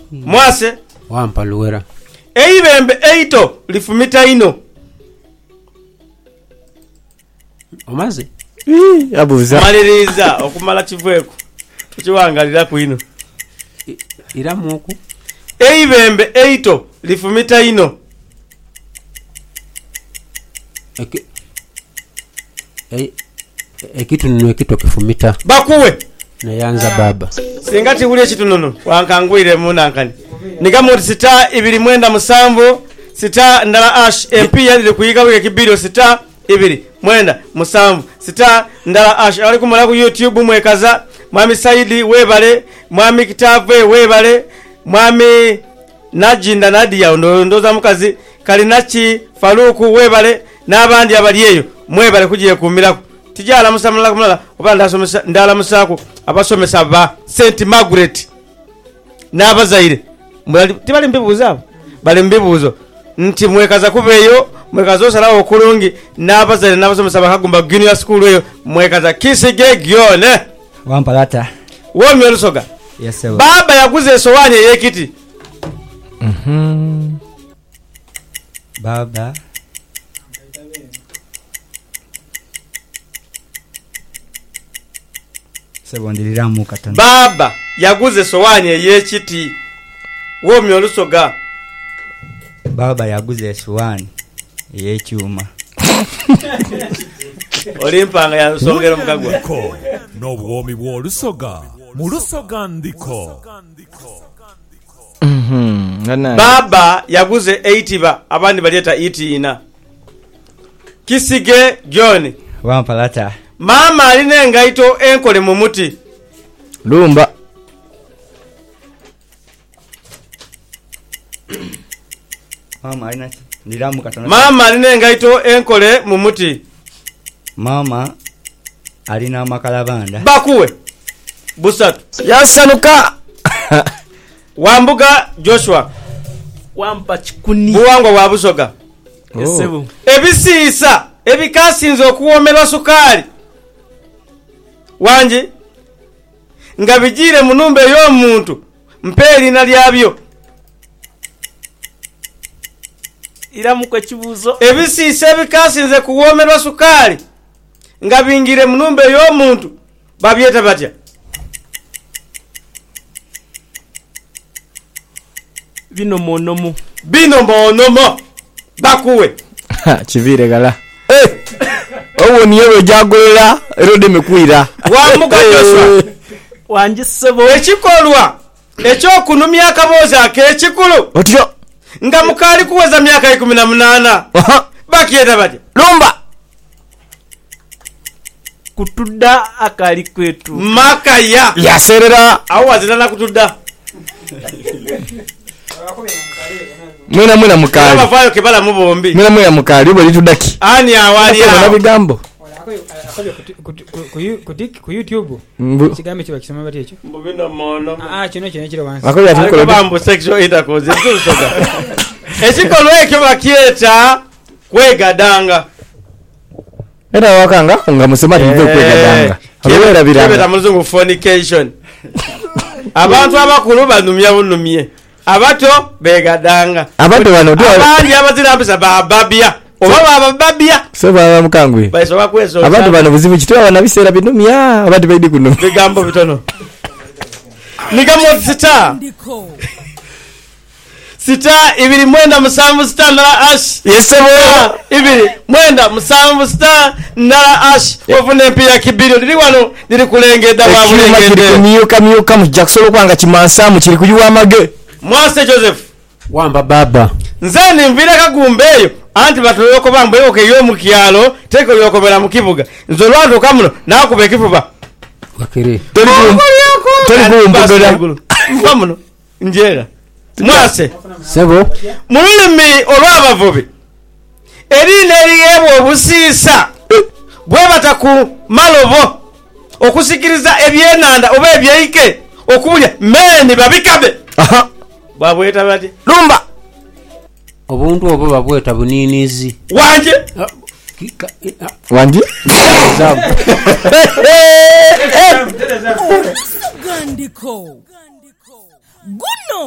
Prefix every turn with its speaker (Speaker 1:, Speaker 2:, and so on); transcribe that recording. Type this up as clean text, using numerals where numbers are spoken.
Speaker 1: Mwase
Speaker 2: wampa luwera.
Speaker 1: Eibembe eito lifumita ino.
Speaker 2: Omaze
Speaker 3: abuza
Speaker 1: maliriza okumala kivweko tukiwangalira ku ino
Speaker 2: ira muku
Speaker 1: eibembe eito lifumita ino.
Speaker 2: Ekitununu ekito kifumita
Speaker 1: Bakuwe
Speaker 2: nayanza baba
Speaker 1: singa tibuli ekitununu wankangwire munankani nigamuti sita 297 sita ndala ash MP yadile kuyiga wike kibiro sita 297 sita ndala ash ali kumala ku YouTube mwekaza mwami Saidi webale mwami Kitave webale mwami Najinda Nadia ndoza mukazi Kalinachi Faruku webale n'abandi abaliyeyo mwebale kujiye kumirako tijala musamala kumala obanda asomesa ndala musako abasomesa ba Saint Margaret n'abazaire tibali mbibuza bali mbibuzo nti mwekaza kubeyo mwekaza osalawo okulungi n'abazaire n'abasomesa bakagumba junior school eyo mwekaza Kisige Gyone
Speaker 4: Wampalata
Speaker 1: womi olusoga.
Speaker 4: Yes sir.
Speaker 1: Baba yaguze esowani eyekiti.
Speaker 4: Baba sebondiriramu katono.
Speaker 1: Baba yaguze esowani eyekiti. Womi olusoga.
Speaker 4: Baba yaguze esowani eyekyuma.
Speaker 1: Olimpanga ya songero mukagwa.
Speaker 5: N'obwomi bw'olusoga mu lusoga ndiko.
Speaker 1: Baba yaguze 80 abandi balieta ina. Kisige John
Speaker 4: Wampalata.
Speaker 1: Mama alina engaito enkole mu muti.
Speaker 3: Lumba
Speaker 4: Mama alina ndiramu katono.
Speaker 1: Mama alina engaito enkole mu muti.
Speaker 4: Mama alina amakalabanda.
Speaker 1: Bakuwe busatu
Speaker 3: yasanuka
Speaker 1: Wambuga Joshua
Speaker 6: wampa kikuni
Speaker 1: buwangwa wa busoga.
Speaker 6: Esebu
Speaker 1: Ebisiisa ebikasinze okuwomerwa sukali wanji nga bijire mu numbe y'omuntu mperi na lyabyo
Speaker 6: iramu kwa kibuzo.
Speaker 1: Ebisiisa ebikasinze kuwomerwa sukali nga bingire mu numbe y'omuntu babyeta batya.
Speaker 6: Bino monomo
Speaker 1: bakuwe
Speaker 3: kivire gala owo niyo jagolera erode mekwira
Speaker 1: Wambuga Joshua
Speaker 6: wanje sebo
Speaker 1: ekikolwa ekyokunumya akabozi ak'ekikulu
Speaker 3: otyo
Speaker 1: nga mukali kuweza myaka 18 bakyeta batya.
Speaker 3: Lumba
Speaker 6: kutudda akali kwetu
Speaker 1: Makaya
Speaker 3: yaserera
Speaker 1: awo wazina kutudda
Speaker 3: mwena mukali
Speaker 1: abavayo kebala mu bombi
Speaker 3: mwena mukali bali tudaki
Speaker 1: ani awali
Speaker 3: na bigambo
Speaker 7: ku YouTube kigambo kiba kisoma bati ekyo
Speaker 1: mbubino mono
Speaker 7: kino kiro wansi
Speaker 3: akoya
Speaker 1: tikola bambo sexual intercourse ntusoga ekikolwa ekyo bakyeta kwegadanga
Speaker 3: era wakanga nga musema tibe kwegadanga abera biranga
Speaker 1: kebeta muzungu fornication abantu abakulu banumye abato begadanga
Speaker 3: abato bano
Speaker 1: abandi abazira mpisa bababya oba bababya
Speaker 3: seba mukangwe
Speaker 1: baisoba kweso
Speaker 3: abantu bano buzibu kitwa bana bisera binumya abandi baidi kuno
Speaker 1: bigambo bitono nigamo sita 297 sita ndala ash
Speaker 3: yesebo
Speaker 1: 297 sita ndala ash ofune pia kibiro liri wano liri kulengeda
Speaker 3: babulengede miyuka mu Jackson kwanga kimansa mu kiri kuyuwa amage.
Speaker 1: Mwase Joseph
Speaker 2: wamba baba
Speaker 1: nzeni mvira kagumbeyo anti batoyoko bambeyo ke yo mukyalo teko yokobera mu kibuga nzo lwando kamuno nakube kifuba
Speaker 2: bakire
Speaker 3: teri kumbogera
Speaker 1: mfamuno njera mwase
Speaker 2: sebo
Speaker 1: mulimi olwabavubi erine eriyebwa obusiisa bwe bataku malobo okusikiriza ebyenanda oba ebyeyike okubulya meni babikabe babweta bati
Speaker 3: Lumba
Speaker 2: obuntu obo babweta buninizi
Speaker 3: wanje
Speaker 8: Gandiko. Guno